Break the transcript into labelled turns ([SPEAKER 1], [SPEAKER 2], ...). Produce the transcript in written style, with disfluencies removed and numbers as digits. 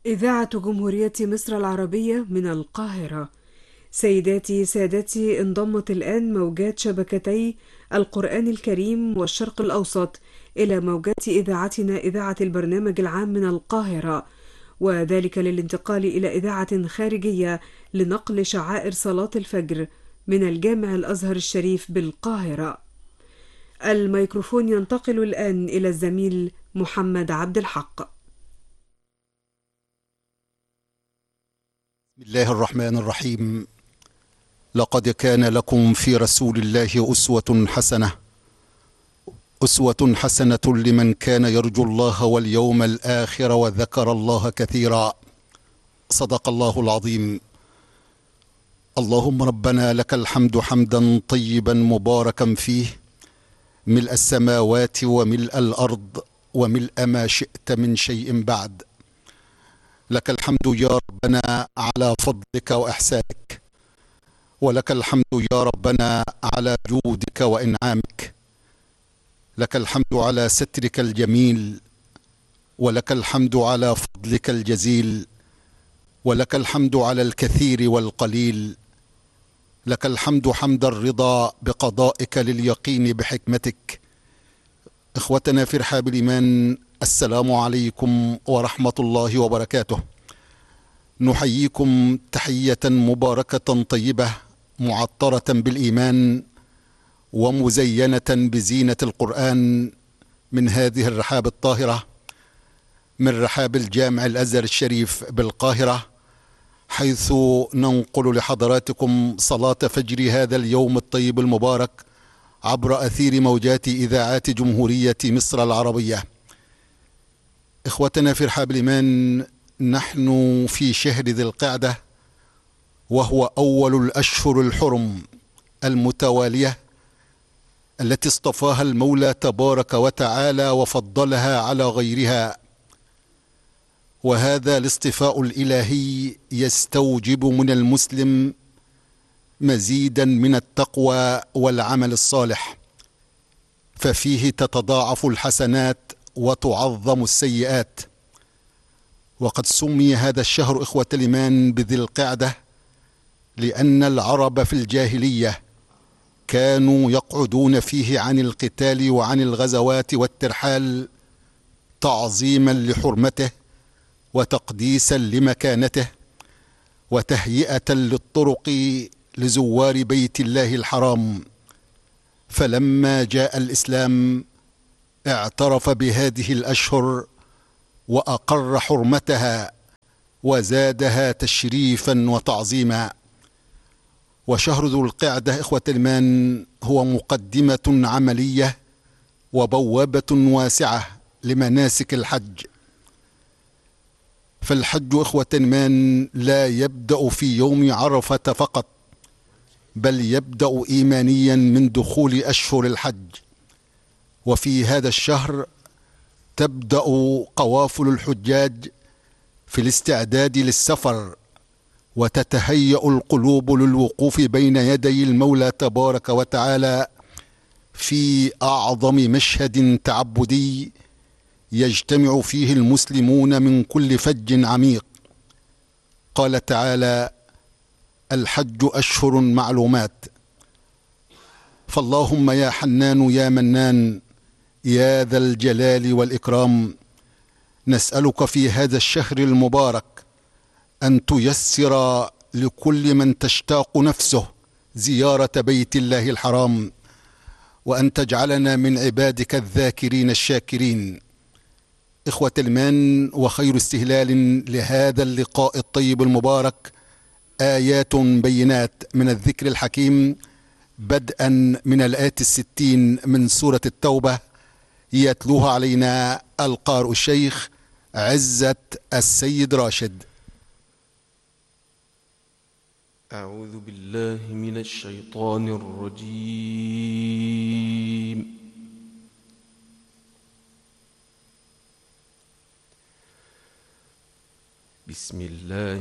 [SPEAKER 1] إذاعة جمهورية مصر العربية من القاهرة. سيداتي سادتي، انضمت الآن موجات شبكتي القرآن الكريم والشرق الأوسط إلى موجات إذاعتنا إذاعة البرنامج العام من القاهرة، وذلك للانتقال إلى إذاعة خارجية لنقل شعائر صلاة الفجر من الجامع الأزهر الشريف بالقاهرة. الميكروفون ينتقل الآن إلى الزميل محمد عبد الحق.
[SPEAKER 2] بسم الله الرحمن الرحيم. لقد كان لكم في رسول الله أسوة حسنة لمن كان يرجو الله واليوم الآخر وذكر الله كثيرا. صدق الله العظيم. اللهم ربنا لك الحمد حمدا طيبا مباركا فيه، ملء السماوات وملء الأرض وملء ما شئت من شيء بعد. لك الحمد يا ربنا على فضلك وإحسانك، ولك الحمد يا ربنا على جودك وإنعامك. لك الحمد على سترك الجميل، ولك الحمد على فضلك الجزيل، ولك الحمد على الكثير والقليل. لك الحمد حمد الرضا بقضائك لليقين بحكمتك. إخوتنا في رحاب الإيمان، السلام عليكم ورحمة الله وبركاته. نحييكم تحية مباركة طيبة معطرة بالإيمان ومزينة بزينة القرآن من هذه الرحاب الطاهرة، من رحاب الجامع الأزهر الشريف بالقاهرة، حيث ننقل لحضراتكم صلاة فجر هذا اليوم الطيب المبارك عبر أثير موجات إذاعات جمهورية مصر العربية. إخوتنا في رحاب الإيمان، نحن في شهر ذي القعدة، وهو أول الأشهر الحرم المتوالية التي اصطفاها المولى تبارك وتعالى وفضلها على غيرها. وهذا الاصطفاء الإلهي يستوجب من المسلم مزيدا من التقوى والعمل الصالح، ففيه تتضاعف الحسنات وتعظم السيئات. وقد سمي هذا الشهر إخوة الإيمان بذي القعدة لأن العرب في الجاهلية كانوا يقعدون فيه عن القتال وعن الغزوات والترحال تعظيما لحرمته وتقديسا لمكانته وتهيئة للطرق لزوار بيت الله الحرام. فلما جاء الإسلام اعترف بهذه الأشهر وأقر حرمتها وزادها تشريفا وتعظيما. وشهر ذو القعدة إخوة الإيمان هو مقدمة عملية وبوابة واسعة لمناسك الحج. فالحج إخوة الإيمان لا يبدأ في يوم عرفة فقط، بل يبدأ إيمانيا من دخول أشهر الحج. وفي هذا الشهر تبدأ قوافل الحجاج في الاستعداد للسفر، وتتهيأ القلوب للوقوف بين يدي المولى تبارك وتعالى في أعظم مشهد تعبدي يجتمع فيه المسلمون من كل فج عميق. قال تعالى: الحج أشهر معلومات. فاللهم يا حنان يا منان يا ذا الجلال والإكرام، نسألك في هذا الشهر المبارك أن تيسر لكل من تشتاق نفسه زيارة بيت الله الحرام، وأن تجعلنا من عبادك الذاكرين الشاكرين. إخوة الإيمان، وخير استهلال لهذا اللقاء الطيب المبارك آيات بينات من الذكر الحكيم، بدءا من الآية 60 من سورة التوبة، يتلوها علينا القارئ الشيخ عزة السيد راشد.
[SPEAKER 3] أعوذ بالله من الشيطان الرجيم. بسم الله